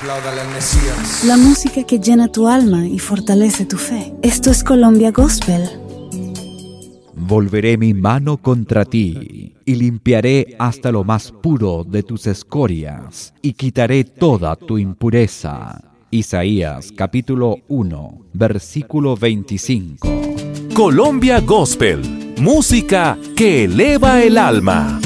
Apláudale al Mesías. La música que llena tu alma y fortalece tu fe. Esto es Colombia Gospel. Volveré mi mano contra ti, y limpiaré hasta lo más puro de tus escorias, y quitaré toda tu impureza. Isaías capítulo 1, versículo 25. Colombia Gospel, música que eleva el alma.